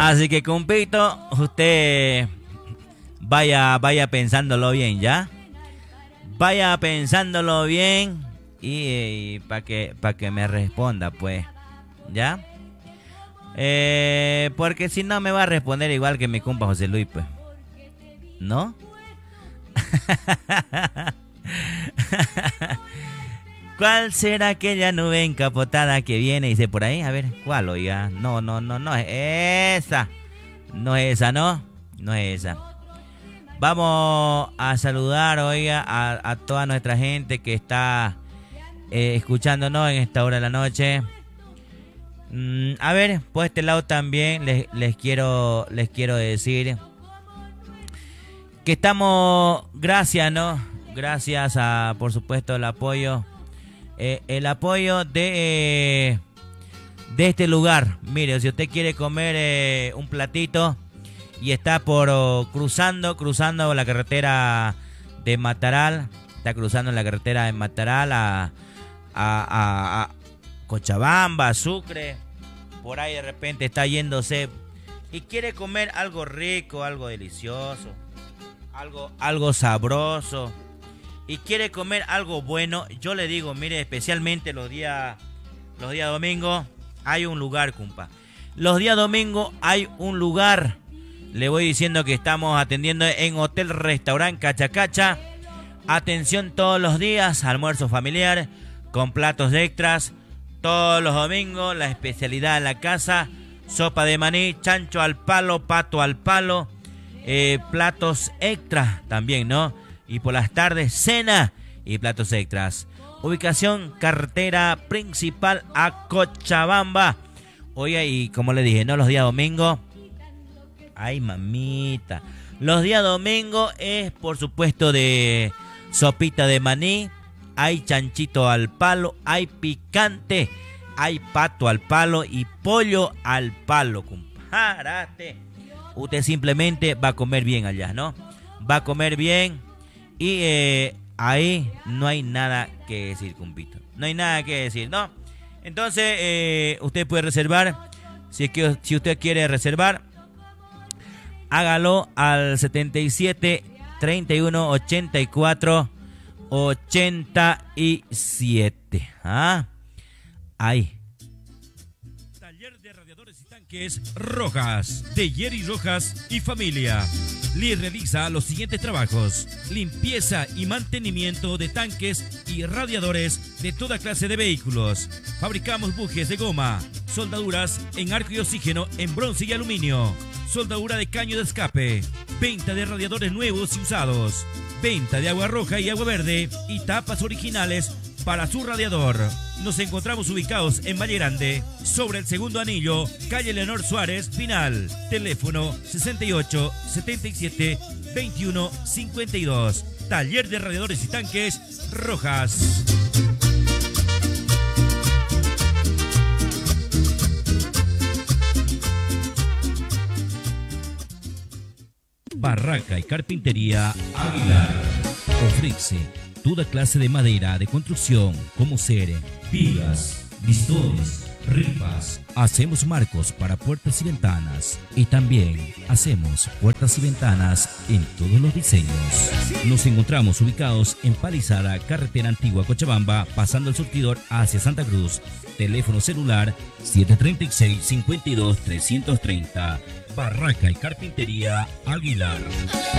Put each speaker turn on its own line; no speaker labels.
Así que, compito, usted vaya pensándolo bien, ¿ya? Vaya pensándolo bien y para que me responda, pues, ¿ya? Porque si no me va a responder igual que mi compa José Luis, pues, ¿no? ¿Cuál será aquella nube encapotada que viene? Dice por ahí, a ver, ¿cuál, oiga? No es esa. No es esa, ¿no? No es esa. Vamos a saludar, oiga, a toda nuestra gente que está escuchándonos en esta hora de la noche. A ver, por este lado también les quiero decir que estamos, gracias, ¿no? Gracias a, por supuesto, el apoyo de este lugar. Mire, si usted quiere comer un platito y está cruzando la carretera de Mataral, está cruzando la carretera de Mataral a Cochabamba, Sucre, por ahí de repente está yéndose y quiere comer algo rico, algo delicioso, algo sabroso, y quiere comer algo bueno, yo le digo, mire, especialmente los días domingos hay un lugar, compa. Los días domingos hay un lugar. Le voy diciendo que estamos atendiendo en Hotel Restaurant Cachacacha. Atención todos los días, almuerzo familiar con platos extras. Todos los domingos, la especialidad en la casa: sopa de maní, chancho al palo, pato al palo, platos extras también, ¿no? Y por las tardes, cena y platos extras. Ubicación, carretera principal a Cochabamba. Oye, y como le dije, ¿no? Los días domingos, ay, mamita, los días domingos es, por supuesto, de sopita de maní. Hay chanchito al palo, hay picante, hay pato al palo y pollo al palo, comparate. Usted simplemente va a comer bien allá, ¿no? Va a comer bien y ahí no hay nada que decir, compito. No hay nada que decir, ¿no? Entonces, usted puede reservar. Si usted quiere reservar, hágalo al 77 31 84 87. ¿Ah? Ahí.
Taller de radiadores y tanques Rojas, de Jerry Rojas y familia. Le realiza los siguientes trabajos: limpieza y mantenimiento de tanques y radiadores de toda clase de vehículos. Fabricamos bujes de goma, soldaduras en arco y oxígeno en bronce y aluminio, soldadura de caño de escape, venta de radiadores nuevos y usados, venta de agua roja y agua verde y tapas originales para su radiador. Nos encontramos ubicados en Valle Grande, sobre el segundo anillo, calle Leonor Suárez, final. Teléfono 68 77 21 52. Taller de radiadores y tanques Rojas. Barraca y Carpintería Aguilar ofrece toda clase de madera de construcción, como ser vigas, listones, ripas. Hacemos marcos para puertas y ventanas y también hacemos puertas y ventanas en todos los diseños. Nos encontramos ubicados en Palizada, carretera antigua Cochabamba, pasando el surtidor hacia Santa Cruz. Teléfono celular 736 52 330. Barraca y Carpintería Aguilar.